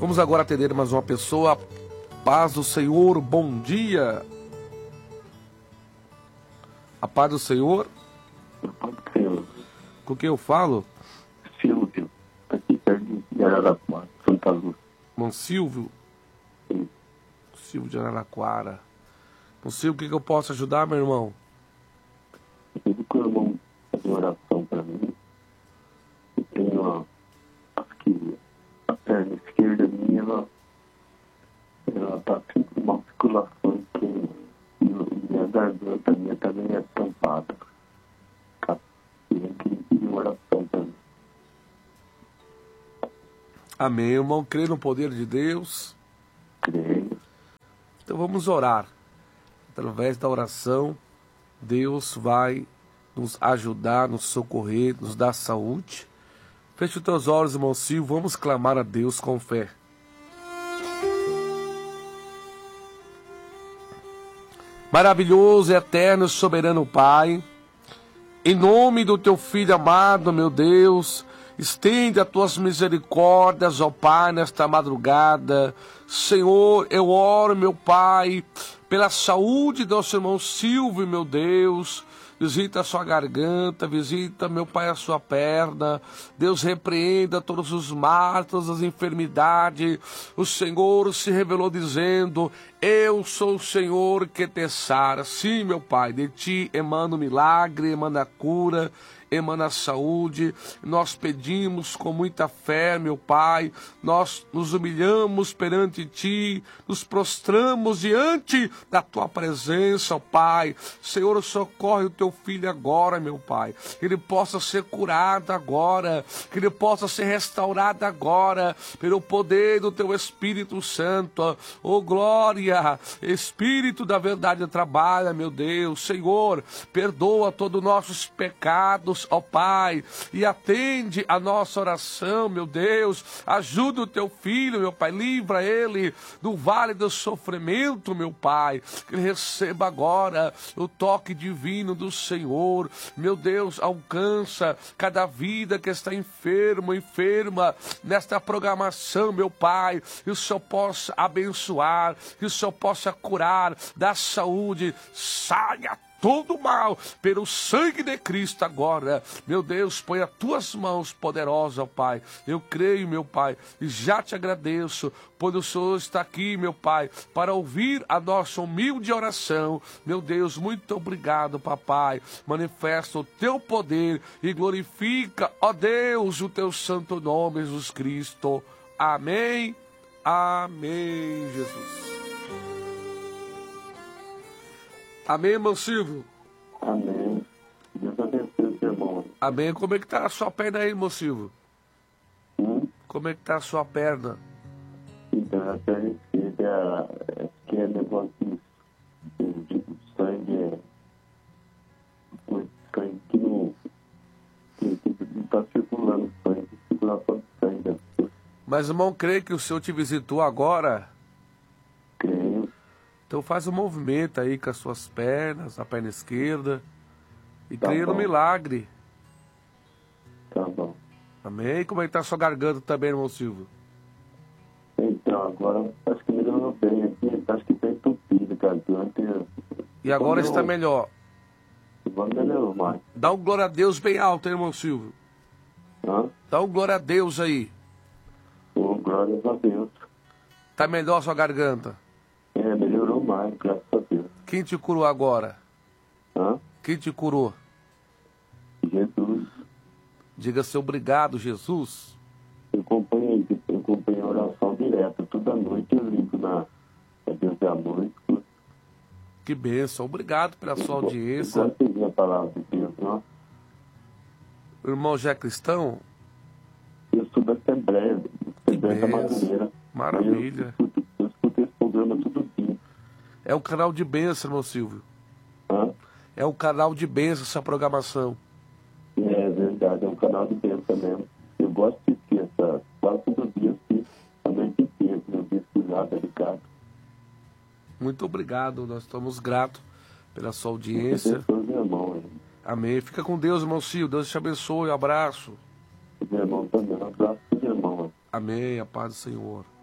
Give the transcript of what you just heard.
Vamos agora atender mais uma pessoa. Paz do Senhor, bom dia. A paz do Senhor. Com quem eu falo? Silvio, aqui perto de Araraquara, Santa Luz. Irmão Silvio? Sim. Silvio de Araraquara. Irmão Silvio, o que eu posso ajudar, meu irmão? Eu pedi que o irmão fazer oração para mim. Eu tenho a perna esquerda minha, ela está sempre com uma articulação e a garganta minha também é tampada. Eu queria pedir oração para mim. Amém, irmão. Crê no poder de Deus. Creio. Então vamos orar. Através da oração, Deus vai nos ajudar, nos socorrer, nos dar saúde. Feche os teus olhos, irmão Silvio. Vamos clamar a Deus com fé. Maravilhoso, eterno, soberano Pai, em nome do teu Filho amado, meu Deus, estende as tuas misericórdias, ó Pai, nesta madrugada. Senhor, eu oro, meu Pai, pela saúde do nosso irmão Silvio, meu Deus. Visita a sua garganta, visita, meu Pai, a sua perna. Deus, repreenda todos os males, todas as enfermidades. O Senhor se revelou dizendo: eu sou o Senhor que te sara. Sim, meu Pai, de ti emana o milagre, emana a cura, emana a saúde. Nós pedimos com muita fé, meu Pai, nós nos humilhamos perante ti, nos prostramos diante da tua presença, ó Pai. Senhor, socorre o teu filho agora, meu Pai, que ele possa ser curado agora, que ele possa ser restaurado agora, pelo poder do teu Espírito Santo. Oh glória, Espírito da verdade trabalha, meu Deus. Senhor, perdoa todos os nossos pecados, ó Pai, e atende a nossa oração, meu Deus. Ajuda o teu filho, meu Pai, livra ele do vale do sofrimento, meu Pai, que ele receba agora o toque divino do Senhor. Meu Deus, alcança cada vida que está enferma nesta programação, meu Pai, que o Senhor possa abençoar, que o Senhor possa curar, dar saúde, saia todo mal, pelo sangue de Cristo agora. Meu Deus, põe as tuas mãos poderosas, ó Pai. Eu creio, meu Pai, e já te agradeço, pois o Senhor está aqui, meu Pai, para ouvir a nossa humilde oração. Meu Deus, muito obrigado, papai. Manifesta o teu poder e glorifica, ó Deus, o teu santo nome, Jesus Cristo. Amém. Amém, Jesus. Amém, irmão Silvio? Amém. Deus abençoe, seu irmão. Amém. Como é que tá a sua perna aí, irmão Silvio? Como é que tá a sua perna? Então, a perna esquerda que é negócio de sangue, sangue que não está circulando sangue, circulação de sangue. Mas, irmão, creio que o Senhor te visitou agora. Creio. Então faz um movimento aí com as suas pernas, a perna esquerda, e Tá creia no bom. milagre. Tá bom. Amém? Como é que tá a sua garganta também, irmão Silvio? Então, agora acho que melhorou bem aqui, acho que está entupido, garganta. E agora está melhor. Agora melhorou mais. Dá um glória a Deus bem alto, hein, irmão Silvio? Hã? Dá um glória a Deus aí. Oh, glórias a Deus. Tá melhor a sua garganta? Melhorou mais, graças a Deus. Quem te curou agora? Hã? Quem te curou? Jesus. Diga-se obrigado, Jesus. Eu acompanho a oração direta. Toda noite eu ligo na Deus é Amor. Que bênção. Obrigado pela sua audiência. Eu gosto de ouvir a palavra de Deus, não? O irmão já é cristão? Eu sou da Assembleia da Madureira. Maravilha. Eu escuto esse programa todo dia. É um canal de bênção, irmão Silvio. Hã? É um canal de bênção essa programação. É verdade, é um canal de bênção mesmo. Eu gosto de assistir quase todo dia, assisto a noite inteira, meu pesquisado, ligado. Muito obrigado, nós estamos gratos pela sua audiência. Meu irmão, Amém. Fica com Deus, irmão Silvio. Deus te abençoe. Um abraço. meu irmão também, um abraço pro meu irmão. Amém. A paz do Senhor.